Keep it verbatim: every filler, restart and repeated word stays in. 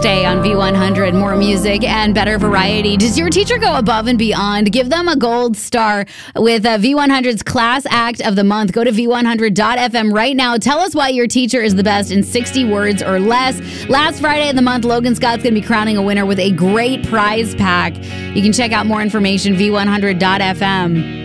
Stay on V one hundred. More music and better variety. Does your teacher go above and beyond? Give them a gold star with uh, V one hundred's Class Act of the Month. Go to V one hundred dot F M right now. Tell us why your teacher is the best in sixty words or less. Last Friday of the month, Logan Scott's going to be crowning a winner with a great prize pack. You can check out more information, V one hundred dot F M.